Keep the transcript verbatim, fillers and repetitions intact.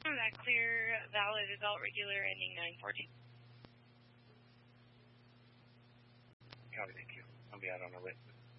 That clear, valid adult regular ending nine fourteen. Copy, thank you. I'll be out on the way.